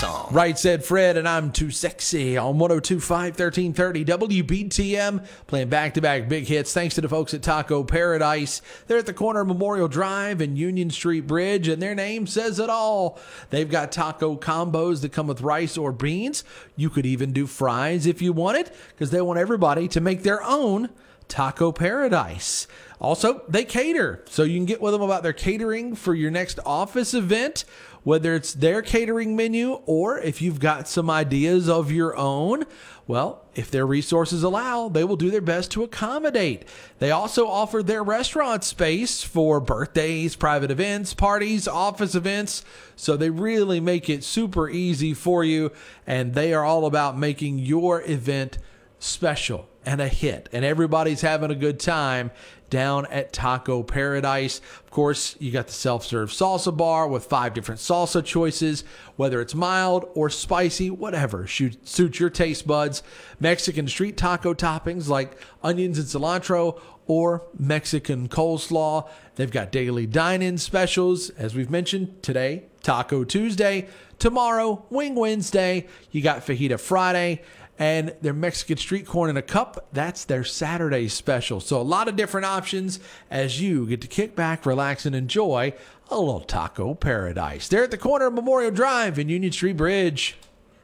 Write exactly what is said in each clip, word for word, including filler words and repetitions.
song. Right said Fred, and I'm too sexy on one oh two point five, thirteen thirty W B T M, playing back-to-back big hits thanks to the folks at Taco Paradise. They're at the corner of Memorial Drive and Union Street Bridge, and their name says it all. They've got taco combos that come with rice or beans. You could even do fries if you wanted, because they want everybody to make their own Taco Paradise. Also, they cater, so you can get with them about their catering for your next office event, whether it's their catering menu or if you've got some ideas of your own. Well, if their resources allow, they will do their best to accommodate. They also offer their restaurant space for birthdays, private events, parties, office events. So they really make it super easy for you, and they are all about making your event special and a hit, and everybody's having a good time down at Taco Paradise. Of course, you got the self-serve salsa bar with five different salsa choices, whether it's mild or spicy, whatever suits your taste buds. Mexican street taco toppings like onions and cilantro or Mexican coleslaw. They've got daily dine-in specials, as we've mentioned today, Taco Tuesday. Tomorrow, Wing Wednesday. You got Fajita Friday. And their Mexican street corn in a cup, that's their Saturday special. So a lot of different options as you get to kick back, relax, and enjoy a little Taco Paradise. They're at the corner of Memorial Drive and Union Street Bridge.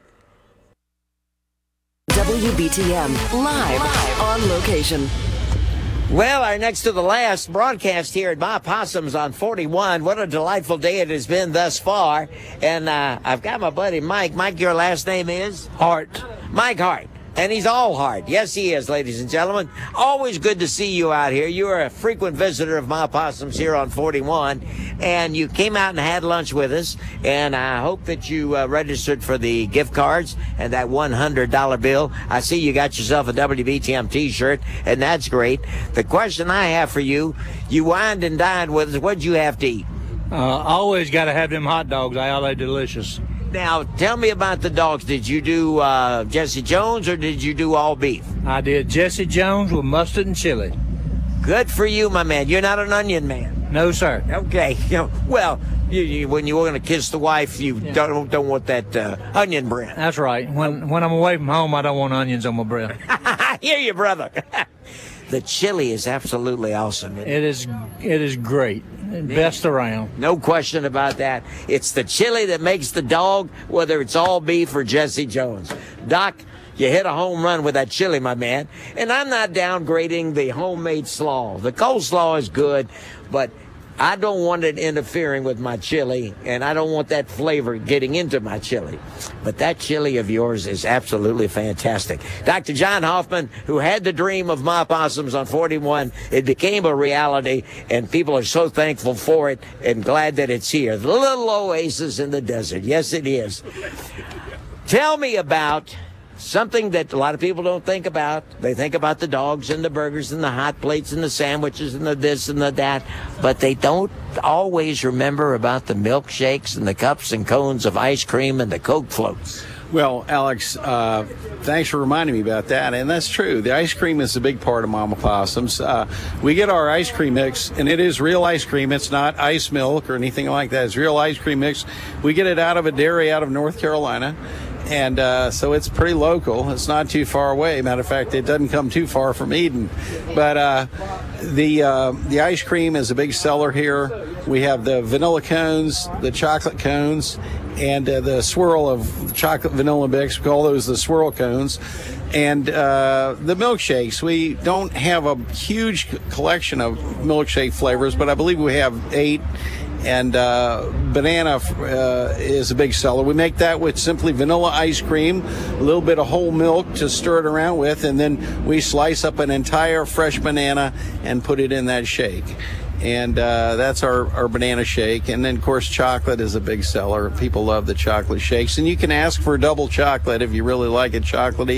W B T M, live, live on location. Well, our next to the last broadcast here at My Possums on forty-one. What a delightful day it has been thus far. And uh, I've got my buddy Mike. Mike, your last name is? Hart. Mike Hart. And he's all Hart. Yes, he is, ladies and gentlemen. Always good to see you out here. You are a frequent visitor of My Possums here on forty-one. And you came out and had lunch with us. And I hope that you uh, registered for the gift cards and that one hundred dollar bill. I see you got yourself a W B T M t-shirt, and that's great. The question I have for you, you wined and dined with us. What'd you have to eat? Uh, always got to have them hot dogs. They are delicious. Now, tell me about the dogs. Did you do uh, Jesse Jones or did you do all beef? I did Jesse Jones with mustard and chili. Good for you, my man. You're not an onion man. No, sir. Okay. You know, well, you, you, when you're going to kiss the wife, you yeah. don't don't want that uh, onion breath. That's right. When when I'm away from home, I don't want onions on my breath. I hear you, brother. The chili is absolutely awesome. Isn't it? It is. It is great. Best around. No question about that. It's the chili that makes the dog, whether it's all beef or Jesse Jones. Doc, you hit a home run with that chili, my man. And I'm not downgrading the homemade slaw. The coleslaw is good, but I don't want it interfering with my chili, and I don't want that flavor getting into my chili. But that chili of yours is absolutely fantastic. Doctor John Hoffman, who had the dream of My Possums on forty-one, it became a reality, and people are so thankful for it and glad that it's here. The little oasis in the desert. Yes, it is. Tell me about something that a lot of people don't think about. They think about the dogs and the burgers and the hot plates and the sandwiches and the this and the that, but they don't always remember about the milkshakes and the cups and cones of ice cream and the Coke floats. Well, Alex, uh, thanks for reminding me about that. And that's true. The ice cream is a big part of Mama Possums. Uh, we get our ice cream mix, and it is real ice cream. It's not ice milk or anything like that. It's real ice cream mix. We get it out of a dairy out of North Carolina. And uh, so it's pretty local. It's not too far away. Matter of fact, it doesn't come too far from Eden. But uh, the uh, the ice cream is a big seller here. We have the vanilla cones, the chocolate cones, and uh, the swirl of chocolate vanilla mix. We call those the swirl cones. And uh, the milkshakes. We don't have a huge collection of milkshake flavors, but I believe we have eight. And uh, banana uh, is a big seller. We make that with simply vanilla ice cream, a little bit of whole milk to stir it around with, and then we slice up an entire fresh banana and put it in that shake. And uh, that's our, our banana shake. And then, of course, chocolate is a big seller. People love the chocolate shakes. And you can ask for double chocolate if you really like it chocolatey.